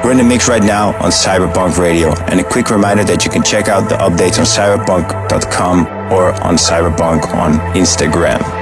We're in the mix right now on Cyberpunk Radio. And a quick reminder that you can check out the updates on cyberpunk.com or on Cyberpunk on Instagram.